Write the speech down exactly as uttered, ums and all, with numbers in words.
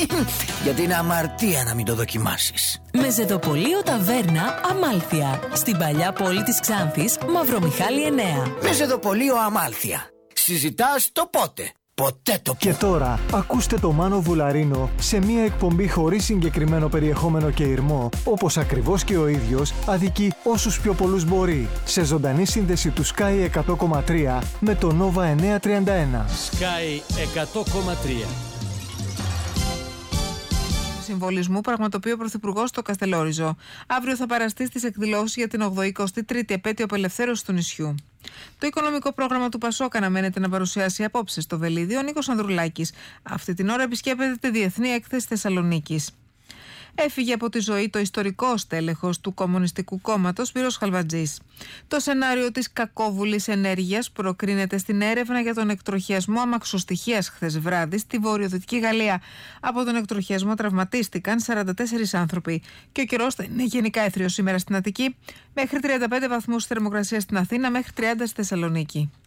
Γιατί είναι αμαρτία να μην το δοκιμάσεις. Μεζεδοπολείο Ταβέρνα Αμάλθεια. Στην παλιά πόλη της Ξάνθης, Μαυρομιχάλη εννέα. Μεζεδοπολείο Αμάλθεια. Συζητάς το πότε. Ποτέ το Και τώρα, ακούστε το Μάνο Βουλαρίνο σε μια εκπομπή χωρίς συγκεκριμένο περιεχόμενο και ηρμό, όπως ακριβώς και ο ίδιος αδικεί όσους πιο πολλούς μπορεί. Σε ζωντανή σύνδεση του Sky εκατό κόμμα τρία με το Nova εννιακόσια τριάντα ένα. Sky εκατό κόμμα τρία. Συμβολισμού πραγματοποιεί ο Πρωθυπουργός στο Καστελόριζο. Αύριο θα παραστεί στις εκδηλώσεις για την ογδοηκοστή τρίτη επέτειο απελευθέρωσης του νησιού. Το οικονομικό πρόγραμμα του Πασόκ αναμένεται να παρουσιάσει απόψε στο Βελίδιο ο Νίκος Ανδρουλάκης. Αυτή την ώρα επισκέπτεται τη Διεθνή Έκθεση Θεσσαλονίκης. Έφυγε από τη ζωή το ιστορικό στέλεχος του Κομμουνιστικού Κόμματος Σπύρος Χαλβατζής. Το σενάριο της κακόβουλης ενέργειας προκρίνεται στην έρευνα για τον εκτροχιασμό αμαξοστοιχείας χθες βράδυ στη βορειοδυτική Γαλλία. Από τον εκτροχιασμό τραυματίστηκαν σαράντα τέσσερις άνθρωποι. Και ο καιρός θα είναι γενικά έθριος σήμερα στην Αττική, μέχρι τριάντα πέντε βαθμούς θερμοκρασία στην Αθήνα, μέχρι τριάντα στη Θεσσαλονίκη.